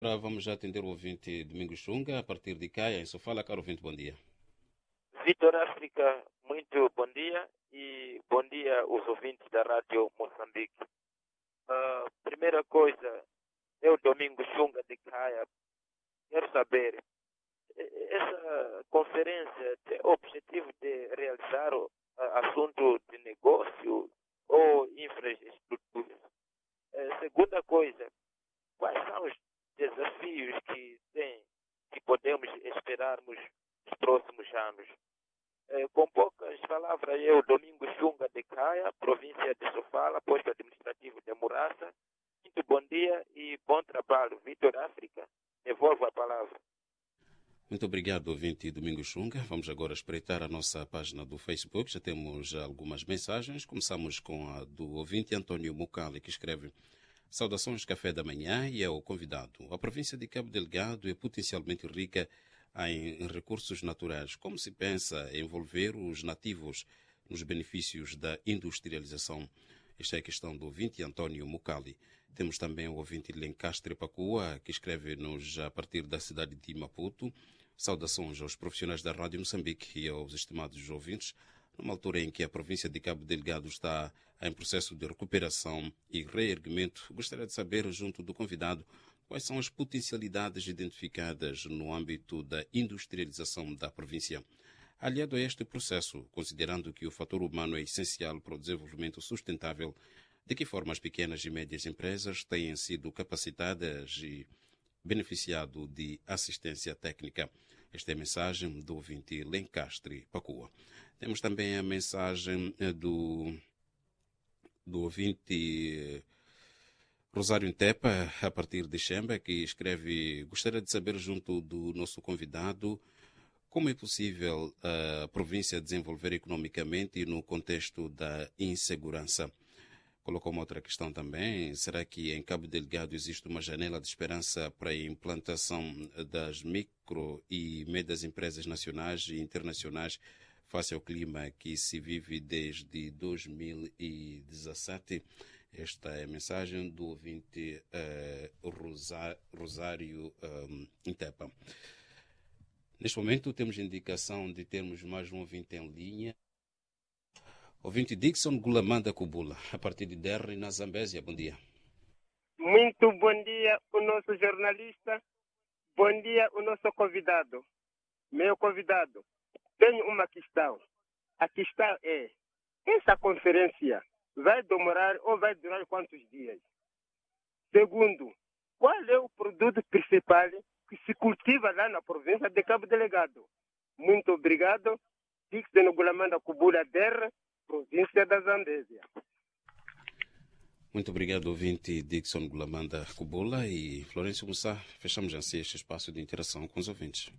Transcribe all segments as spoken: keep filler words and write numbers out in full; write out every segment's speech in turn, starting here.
Agora vamos já atender o ouvinte Domingos Chunga, a partir de Caia, em Sofala. Caro ouvinte, bom dia. Vitor África, muito bom dia e bom dia aos ouvintes da Rádio Moçambique. Uh, primeira coisa, eu, Domingo Chunga de Caia, quero saber, essa conferência tem o objetivo de realizar o uh, assunto de negócio ou infraestrutura? Uh, segunda coisa, quais são os desafios que tem, que podemos esperarmos nos próximos anos? Eh, com poucas palavras, eu, Domingo Chunga de Caia, província de Sofala, posto administrativo de Muraça. Muito bom dia e bom trabalho. Vitor África, devolvo a palavra. Muito obrigado, ouvinte Domingo Chunga. Vamos agora espreitar a nossa página do Facebook. Já temos algumas mensagens. Começamos com a do ouvinte Antônio Mucali, que escreve: saudações café da manhã, e é o convidado. A província de Cabo Delgado é potencialmente rica em recursos naturais. Como se pensa em envolver os nativos nos benefícios da industrialização? Esta é a questão do ouvinte Antônio Mucali. Temos também o ouvinte Lencastre Pacua, que escreve-nos a partir da cidade de Maputo. Saudações aos profissionais da Rádio Moçambique e aos estimados ouvintes, numa altura em que a província de Cabo Delgado está em processo de recuperação e reerguimento. Gostaria de saber, junto do convidado, quais são as potencialidades identificadas no âmbito da industrialização da província. Aliado a este processo, considerando que o fator humano é essencial para o desenvolvimento sustentável, de que forma as pequenas e médias empresas têm sido capacitadas e beneficiado de assistência técnica? Esta é a mensagem do ouvinte Lencastre Pacua. Temos também a mensagem do, do ouvinte Rosário Intepa, a partir de Xemba, que escreve: gostaria de saber, junto do nosso convidado, como é possível a província desenvolver economicamente no contexto da insegurança. Colocou uma outra questão também: será que em Cabo Delgado existe uma janela de esperança para a implantação das micro e médias empresas nacionais e internacionais face ao clima que se vive desde dois mil e dezassete? Esta é a mensagem do ouvinte uh, Rosa, Rosário um, Intepa. Neste momento temos indicação de termos mais um ouvinte em linha. Ouvinte Dixon Gulamanda Kubula, a partir de Derry, na Zambésia. Bom dia. Muito bom dia, o nosso jornalista. Bom dia, o nosso convidado. Meu convidado, tenho uma questão. A questão é: essa conferência vai demorar ou vai durar quantos dias? Segundo, qual é o produto principal que se cultiva lá na província de Cabo Delgado? Muito obrigado. Dixon Gulamanda Kubula, Derry, província da Zambésia. Muito obrigado, ouvinte Dixon Gulamanda Kubula. E Florencio Mussa, fechamos assim este espaço de interação com os ouvintes.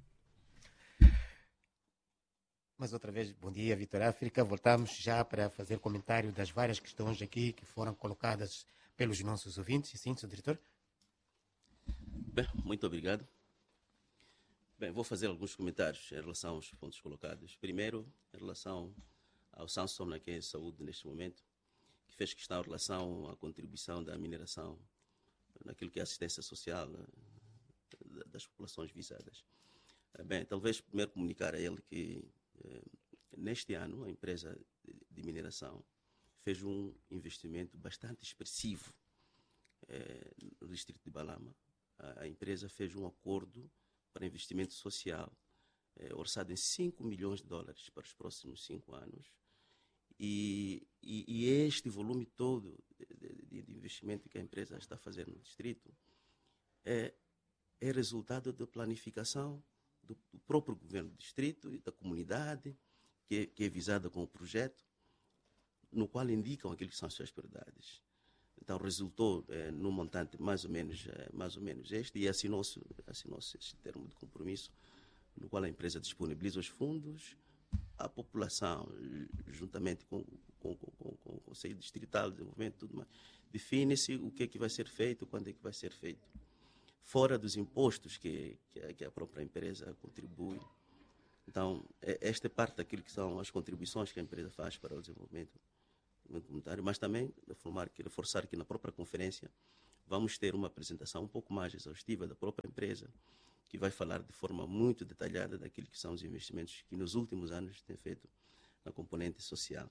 Mais outra vez, bom dia, Vitor África. Voltamos já para fazer comentário das várias questões aqui que foram colocadas pelos nossos ouvintes. Sim, senhor diretor? Bem, muito obrigado. Bem, vou fazer alguns comentários em relação aos pontos colocados. Primeiro, em relação ao Samson na que é saúde neste momento, que fez questão em relação à contribuição da mineração naquilo que é a assistência social das populações visadas. Bem, talvez primeiro comunicar a ele que neste ano a empresa de mineração fez um investimento bastante expressivo no distrito de Balama. A empresa fez um acordo para investimento social orçado em cinco milhões de dólares para os próximos cinco anos. E, e, e este volume todo de, de investimento que a empresa está fazendo no distrito é, é resultado da planificação do, do próprio governo do distrito e da comunidade que é, que é visada com o projeto, no qual indicam aquilo que são as suas prioridades. Então resultou é, num montante mais ou menos, é, mais ou menos este, e assinou-se, assinou-se este termo de compromisso, no qual a empresa disponibiliza os fundos. A população, juntamente com, com, com, com o Conselho Distrital de Desenvolvimento e tudo mais, define-se o que é que vai ser feito, quando é que vai ser feito. Fora dos impostos que, que a própria empresa contribui. Então, esta é parte daquilo que são as contribuições que a empresa faz para o desenvolvimento comunitário, mas também reformar, reforçar que na própria conferência vamos ter uma apresentação um pouco mais exaustiva da própria empresa, que vai falar de forma muito detalhada daquilo que são os investimentos que nos últimos anos têm feito na componente social.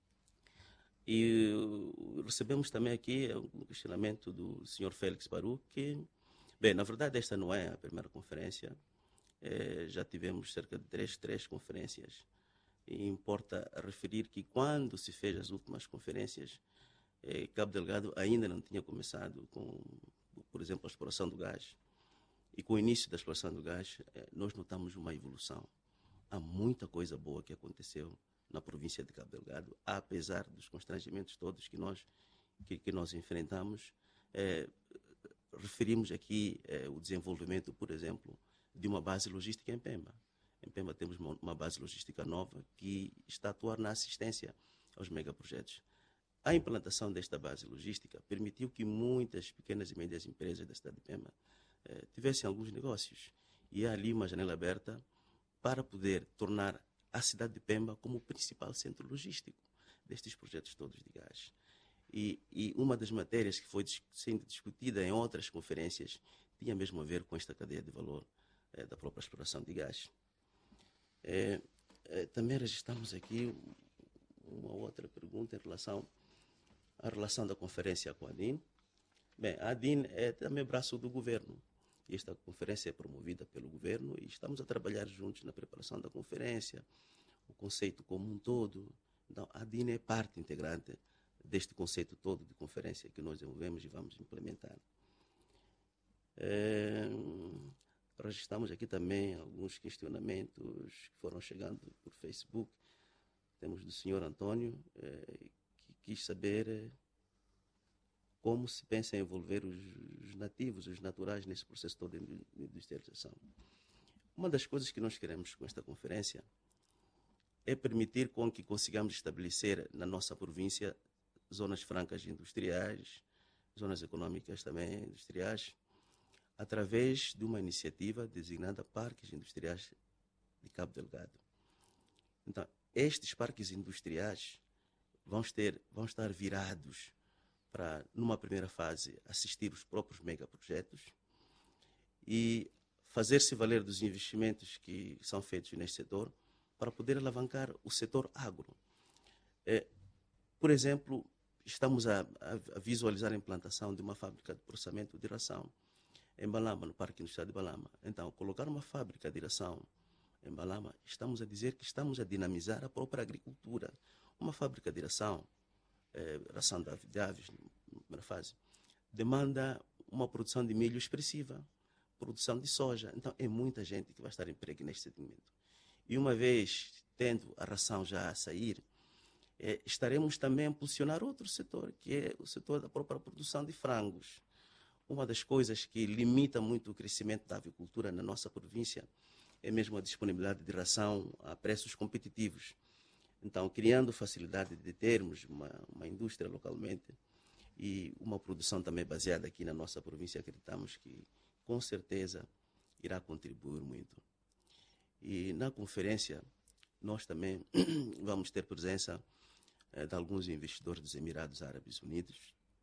E recebemos também aqui um questionamento do senhor Félix Baru, que, bem, na verdade esta não é a primeira conferência, é, já tivemos cerca de três, três conferências, e importa referir que quando se fez as últimas conferências, é, Cabo Delgado ainda não tinha começado com, por exemplo, a exploração do gás. E com o início da exploração do gás, é, nós notamos uma evolução. Há muita coisa boa que aconteceu na província de Cabo Delgado, apesar dos constrangimentos todos que nós, que, que nós enfrentamos. É, referimos aqui é, o desenvolvimento, por exemplo, de uma base logística em Pemba. Em Pemba temos uma, uma base logística nova que está a atuar na assistência aos megaprojetos. A implantação desta base logística permitiu que muitas pequenas e médias empresas da cidade de Pemba eh, tivessem alguns negócios. E há ali uma janela aberta para poder tornar a cidade de Pemba como o principal centro logístico destes projetos todos de gás. E, e uma das matérias que foi sendo discutida em outras conferências tinha mesmo a ver com esta cadeia de valor eh, da própria exploração de gás. É, é, também registramos aqui uma outra pergunta em relação à relação da conferência com a D I N. Bem, a D I N é também braço do governo. E esta conferência é promovida pelo governo e estamos a trabalhar juntos na preparação da conferência, o conceito como um todo. Então, a D I N é parte integrante deste conceito todo de conferência que nós desenvolvemos e vamos implementar. É, registramos aqui também alguns questionamentos que foram chegando por Facebook. Temos do senhor Antônio, eh, que quis saber eh, como se pensa em envolver os, os nativos, os naturais, nesse processo todo de industrialização. Uma das coisas que nós queremos com esta conferência é permitir com que consigamos estabelecer na nossa província zonas francas industriais, zonas econômicas também industriais, através de uma iniciativa designada Parques Industriais de Cabo Delgado. Então, estes parques industriais vão, ter, vão estar virados para, numa primeira fase, assistir os próprios megaprojetos e fazer-se valer dos investimentos que são feitos neste setor para poder alavancar o setor agro. É, por exemplo, estamos a, a visualizar a implantação de uma fábrica de processamento de ração em Balama, no Parque Industrial de Balama. Então, colocar uma fábrica de ração em Balama, estamos a dizer que estamos a dinamizar a própria agricultura. Uma fábrica de ração, eh, ração de aves, na primeira fase, demanda uma produção de milho expressiva, produção de soja. Então, é muita gente que vai estar emprego neste segmento. E uma vez tendo a ração já a sair, eh, estaremos também a impulsionar outro setor, que é o setor da própria produção de frangos. Uma das coisas que limita muito o crescimento da avicultura na nossa província é mesmo a disponibilidade de ração a preços competitivos. Então, criando facilidade de termos uma, uma indústria localmente e uma produção também baseada aqui na nossa província, acreditamos que, com certeza, irá contribuir muito. E na conferência, nós também vamos ter presença eh, de alguns investidores dos Emirados Árabes Unidos.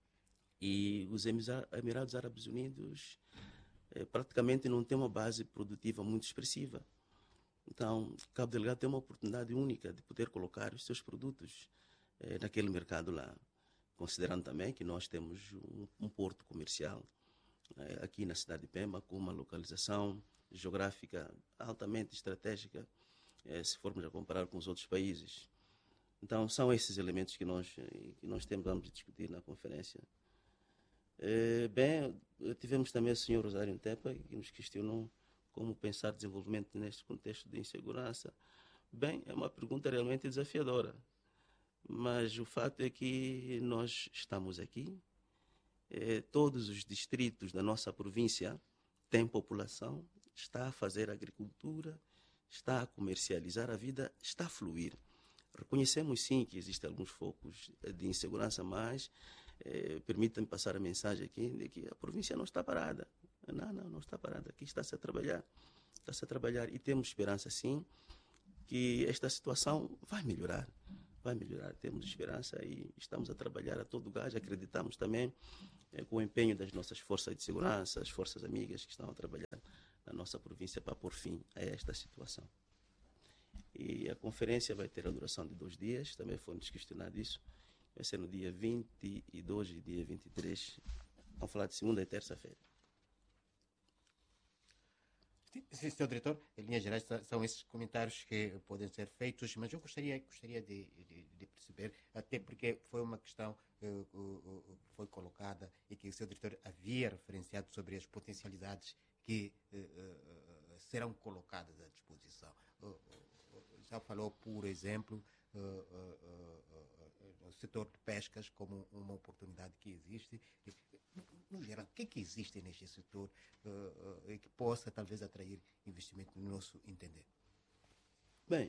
E os Emirados Árabes Unidos eh, praticamente não têm uma base produtiva muito expressiva. Então, Cabo Delgado tem uma oportunidade única de poder colocar os seus produtos eh, naquele mercado lá. Considerando também que nós temos um, um porto comercial eh, aqui na cidade de Pemba, com uma localização geográfica altamente estratégica, eh, se formos a comparar com os outros países. Então, são esses elementos que nós, que nós temos, vamos discutir na conferência. Eh, bem, tivemos também o senhor Rosário Ntepa, que nos questionou como pensar desenvolvimento neste contexto de insegurança. Bem, é uma pergunta realmente desafiadora, mas o fato é que nós estamos aqui, eh, todos os distritos da nossa província têm população, está a fazer agricultura, está a comercializar, a vida está a fluir. Reconhecemos sim que existem alguns focos de insegurança, mas Eh, permita-me passar a mensagem aqui de que a província não está parada. Não, não, não está parada. Aqui está-se a trabalhar. Está-se a trabalhar e temos esperança, sim, que esta situação vai melhorar. vai melhorar. Temos esperança e estamos a trabalhar a todo gás. Acreditamos também eh, com o empenho das nossas forças de segurança, as forças amigas que estão a trabalhar na nossa província para pôr fim a esta situação. E a conferência vai ter a duração de dois dias, também foi-nos questionado isso. Vai ser no dia vinte e dois e dia vinte e três. Vamos falar de segunda e terça-feira. Sim, senhor diretor, em linhas gerais são esses comentários que podem ser feitos, mas eu gostaria, gostaria de, de, de perceber, até porque foi uma questão que uh, uh, uh, foi colocada e que o senhor diretor havia referenciado sobre as potencialidades que uh, uh, serão colocadas à disposição. Uh, uh, já falou, por exemplo, uh, uh, uh, uh, no setor de pescas como uma oportunidade que existe. No geral, o que é que existe neste setor uh, uh, e que possa talvez atrair investimento no nosso entender? Bem,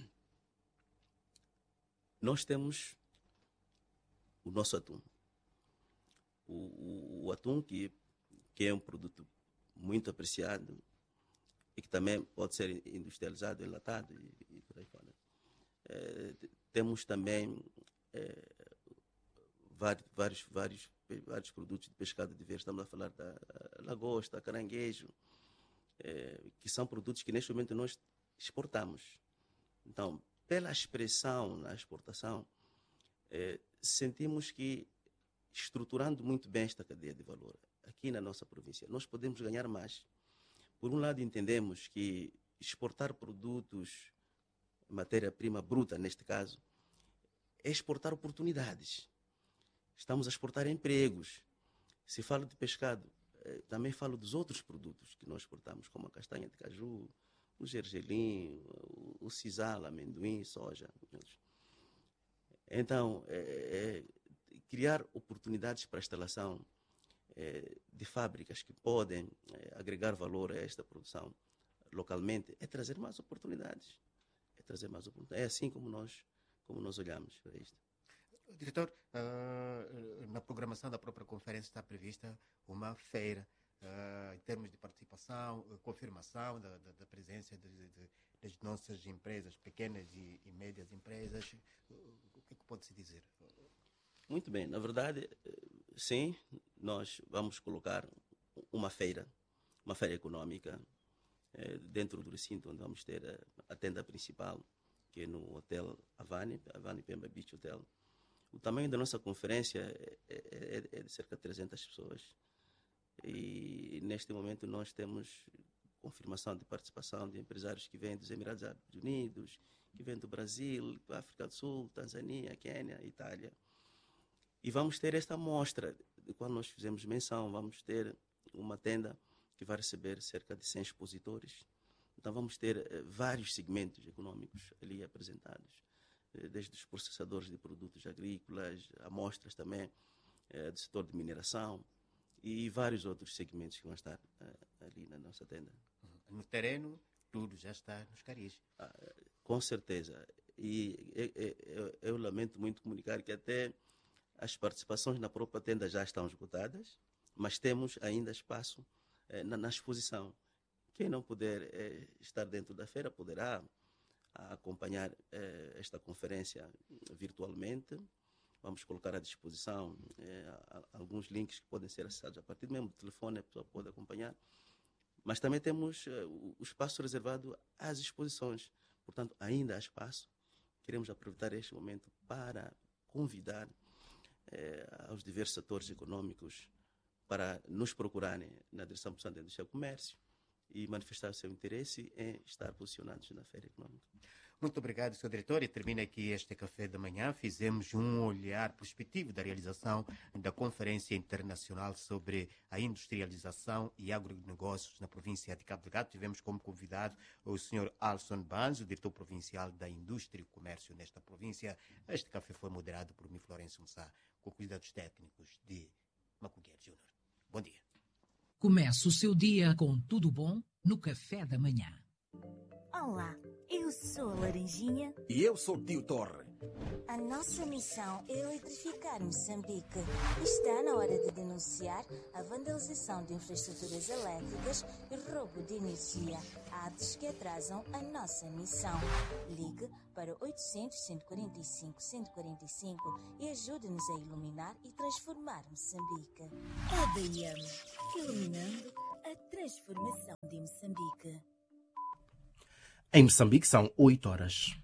nós temos o nosso atum. O, o, o atum que, que é um produto muito apreciado e que também pode ser industrializado, enlatado e, e por aí fora. É, temos também é, vários, vários, vários, vários produtos de pescado diversos. Estamos a falar da lagosta, caranguejo, é, que são produtos que neste momento nós exportamos. Então, pela expressão na exportação, é, sentimos que, estruturando muito bem esta cadeia de valor aqui na nossa província, nós podemos ganhar mais. Por um lado, entendemos que exportar produtos, matéria-prima bruta, neste caso, é exportar oportunidades. Estamos a exportar empregos. Se falo de pescado, eh, também falo dos outros produtos que nós exportamos, como a castanha de caju, o gergelim, o, o sisal, amendoim, soja. Então, é, é, criar oportunidades para a instalação é, de fábricas que podem é, agregar valor a esta produção localmente é trazer mais oportunidades. É trazer mais oportunidades. É assim como nós, como nós olhamos para isto. Diretor, uh, na programação da própria conferência está prevista uma feira uh, em termos de participação, uh, confirmação da, da, da presença de, de, das nossas empresas, pequenas e, e médias empresas. Uh, o que é que pode-se dizer? Muito bem, na verdade, sim, nós vamos colocar uma feira, uma feira econômica eh, dentro do recinto onde vamos ter a, a tenda principal, que é no Hotel Havani, Havani Pemba Beach Hotel. O tamanho da nossa conferência é, é, é de cerca de trezentas pessoas e neste momento nós temos confirmação de participação de empresários que vêm dos Emirados Árabes Unidos, que vêm do Brasil, África do Sul, Tanzânia, Quênia, Itália. E vamos ter esta mostra, de qual nós fizemos menção, vamos ter uma tenda que vai receber cerca de cem expositores. Então vamos ter eh, vários segmentos econômicos ali apresentados, eh, desde os processadores de produtos agrícolas, amostras também eh, do setor de mineração e vários outros segmentos que vão estar eh, ali na nossa tenda. No terreno, tudo já está nos caris. Ah, com certeza. E eu, eu, eu lamento muito comunicar que até as participações na própria tenda já estão esgotadas, mas temos ainda espaço eh, na, na exposição. Quem não puder eh, estar dentro da feira poderá acompanhar eh, esta conferência virtualmente. Vamos colocar à disposição eh, alguns links que podem ser acessados a partir do mesmo telefone, a pessoa pode acompanhar. Mas também temos eh, o espaço reservado às exposições. Portanto, ainda há espaço. Queremos aproveitar este momento para convidar eh, aos diversos setores econômicos para nos procurarem na Direção Profissional da Indústria e Comércio e manifestar o seu interesse em estar posicionados na Feira Econômica. Muito obrigado, senhor diretor. E termina aqui este café da manhã. Fizemos um olhar prospectivo da realização da Conferência Internacional sobre a Industrialização e Agronegócios na província de Cabo Delgado. Tivemos como convidado o senhor Alson Banzo, diretor provincial da Indústria e Comércio nesta província. Este café foi moderado por mim, Florencio Mussá, com cuidados técnicos de Macuguer Júnior. Bom dia. Comece o seu dia com tudo bom no café da manhã. Olá, eu sou a Laranjinha. E eu sou o Tio Torre. A nossa missão é eletrificar Moçambique. Está na hora de denunciar a vandalização de infraestruturas elétricas e roubo de energia, atos que atrasam a nossa missão. Ligue para oitocentos, cento e quarenta e cinco, cento e quarenta e cinco e ajude-nos a iluminar e transformar Moçambique. A B I M, iluminando a transformação de Moçambique. Em Moçambique são oito horas.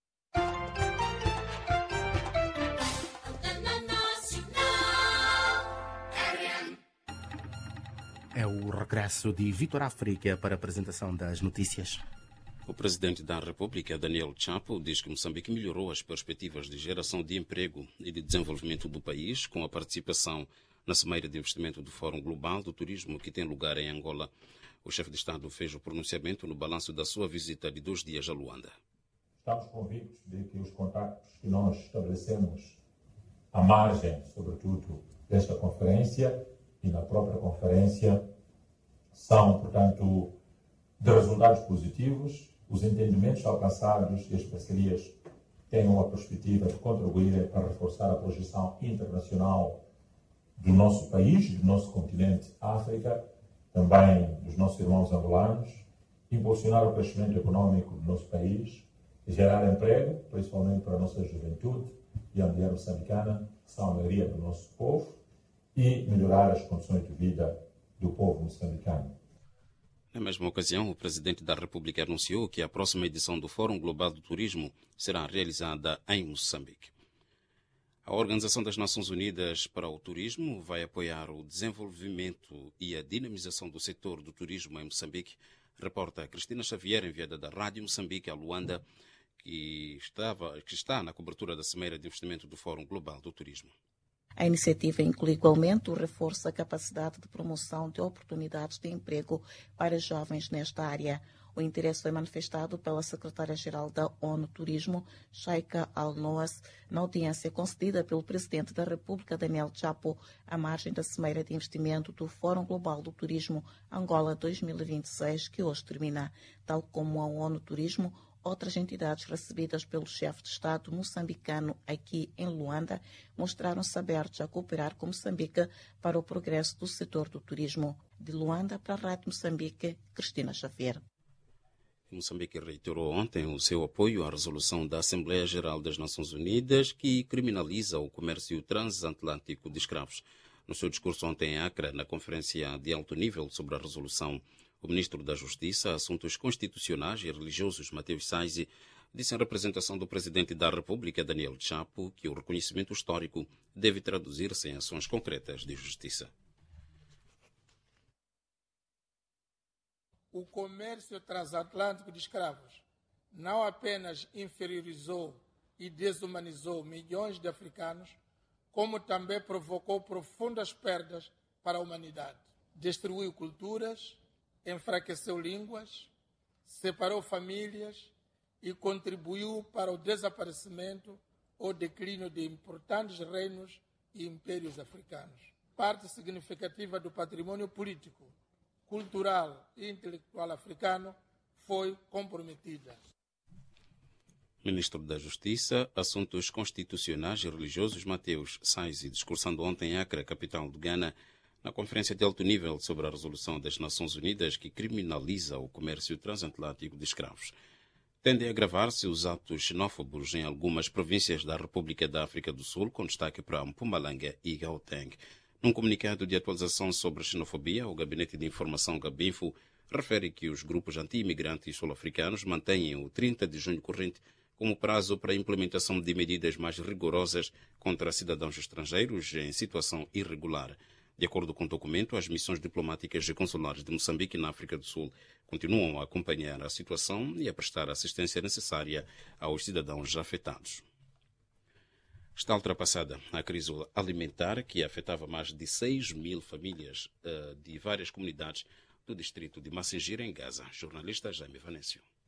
É o regresso de Vitor África para a apresentação das notícias. O presidente da República, Daniel Chapo, diz que Moçambique melhorou as perspectivas de geração de emprego e de desenvolvimento do país com a participação na Cimeira de Investimento do Fórum Global do Turismo que tem lugar em Angola. O chefe de Estado fez o pronunciamento no balanço da sua visita de dois dias a Luanda. Estamos convictos de que os contactos que nós estabelecemos à margem, sobretudo, desta conferência e na própria conferência são, portanto, de resultados positivos. Os entendimentos alcançados e as parcerias têm uma perspectiva de contribuir para reforçar a projeção internacional do nosso país, do nosso continente África, também dos nossos irmãos angolanos, impulsionar o crescimento econômico do nosso país, gerar emprego, principalmente para a nossa juventude e a mulher moçambicana, que são a maioria do nosso povo, e melhorar as condições de vida do povo moçambicano. Na mesma ocasião, o presidente da República anunciou que a próxima edição do Fórum Global do Turismo será realizada em Moçambique. A Organização das Nações Unidas para o Turismo vai apoiar o desenvolvimento e a dinamização do setor do turismo em Moçambique, reporta Cristina Xavier, enviada da Rádio Moçambique a Luanda, que, estava, que está na cobertura da Cimeira de Investimento do Fórum Global do Turismo. A iniciativa inclui igualmente o reforço da capacidade de promoção de oportunidades de emprego para jovens nesta área. O interesse foi manifestado pela secretária-geral da ONU Turismo, Sheikha Al-Noas, na audiência concedida pelo presidente da República, Daniel Chapo, à margem da Cimeira de Investimento do Fórum Global do Turismo Angola dois mil e vinte e seis, que hoje termina. Tal como a ONU Turismo, outras entidades recebidas pelo chefe de Estado moçambicano aqui em Luanda mostraram-se abertos a cooperar com Moçambique para o progresso do setor do turismo. De Luanda para a Rádio Moçambique, Cristina Xavier. Moçambique reiterou ontem o seu apoio à resolução da Assembleia Geral das Nações Unidas que criminaliza o comércio transatlântico de escravos. No seu discurso ontem em Acre, na conferência de alto nível sobre a resolução, o ministro da Justiça, Assuntos Constitucionais e Religiosos, Mateus Saizi, disse em representação do presidente da República, Daniel Chapo, que o reconhecimento histórico deve traduzir-se em ações concretas de justiça. O comércio transatlântico de escravos não apenas inferiorizou e desumanizou milhões de africanos, como também provocou profundas perdas para a humanidade. Destruiu culturas, enfraqueceu línguas, separou famílias e contribuiu para o desaparecimento ou declínio de importantes reinos e impérios africanos. Parte significativa do patrimônio político, cultural e intelectual africano foi comprometida. Ministro da Justiça, Assuntos Constitucionais e Religiosos, Mateus Saizi, discursando ontem em Acre, capital do Ghana, na conferência de alto nível sobre a resolução das Nações Unidas que criminaliza o comércio transatlântico de escravos. Tendem a agravar-se os atos xenófobos em algumas províncias da República da África do Sul, com destaque para Mpumalanga e Gauteng. Num comunicado de atualização sobre xenofobia, o Gabinete de Informação Gabinfo refere que os grupos anti-imigrantes sul-africanos mantêm o trinta de junho corrente como prazo para a implementação de medidas mais rigorosas contra cidadãos estrangeiros em situação irregular. De acordo com o documento, as missões diplomáticas e consulares de Moçambique na África do Sul continuam a acompanhar a situação e a prestar a assistência necessária aos cidadãos afetados. Está ultrapassada a crise alimentar que afetava mais de seis mil famílias uh, de várias comunidades do distrito de Massingira, em Gaza. Jornalista Jaime Vanésio.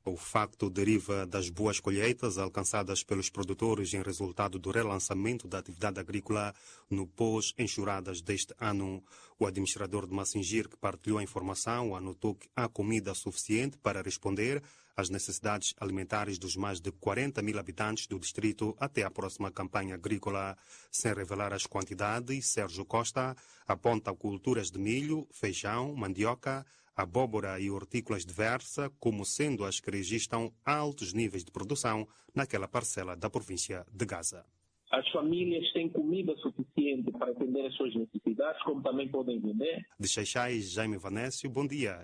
O facto deriva das boas colheitas alcançadas pelos produtores em resultado do relançamento da atividade agrícola no pós-enxurradas deste ano. O administrador de Massingir, que partilhou a informação, anotou que há comida suficiente para responder às necessidades alimentares dos mais de quarenta mil habitantes do distrito até a próxima campanha agrícola. Sem revelar as quantidades, Sérgio Costa aponta culturas de milho, feijão, mandioca, abóbora e hortícolas diversas como sendo as que registram altos níveis de produção naquela parcela da província de Gaza. As famílias têm comida suficiente para atender as suas necessidades, como também podem vender. De Xaixais, Jaime Vanécio, bom dia.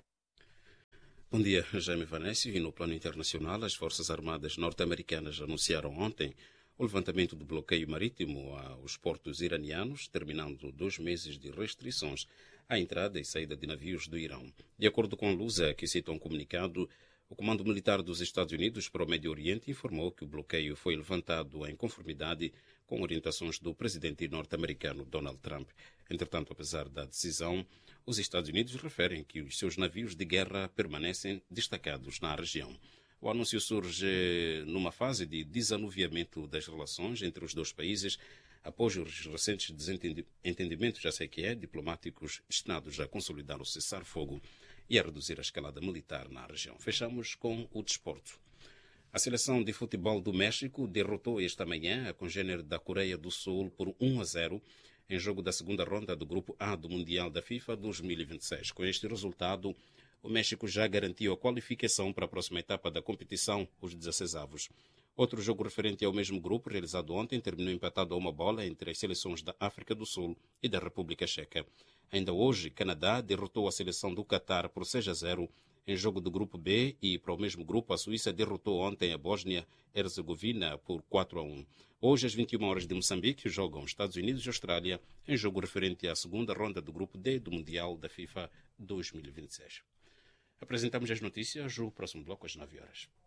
Bom dia, Jaime Vanécio. E no plano internacional, as Forças Armadas norte-americanas anunciaram ontem o levantamento do bloqueio marítimo aos portos iranianos, terminando dois meses de restrições à entrada e saída de navios do Irão. De acordo com a Lusa, que cita um comunicado, o Comando Militar dos Estados Unidos para o Médio Oriente informou que o bloqueio foi levantado em conformidade com orientações do presidente norte-americano Donald Trump. Entretanto, apesar da decisão, os Estados Unidos referem que os seus navios de guerra permanecem destacados na região. O anúncio surge numa fase de desanuviamento das relações entre os dois países, após os recentes desentendimentos, já sei que é, diplomáticos destinados a consolidar o cessar-fogo e a reduzir a escalada militar na região. Fechamos com o desporto. A seleção de futebol do México derrotou esta manhã a congênere da Coreia do Sul por um a zero em jogo da segunda ronda do Grupo A do Mundial da FIFA dois mil e vinte e seis. Com este resultado, o México já garantiu a qualificação para a próxima etapa da competição, os dezesseisavos. Outro jogo referente ao mesmo grupo, realizado ontem, terminou empatado a uma bola entre as seleções da África do Sul e da República Checa. Ainda hoje, Canadá derrotou a seleção do Catar por seis a zero em jogo do Grupo B e, para o mesmo grupo, a Suíça derrotou ontem a Bósnia-Herzegovina por quatro a um. Hoje, às vinte e uma horas de Moçambique, jogam Estados Unidos e Austrália em jogo referente à segunda ronda do Grupo D do Mundial da FIFA dois mil e vinte e seis. Apresentamos as notícias no próximo bloco às nove horas.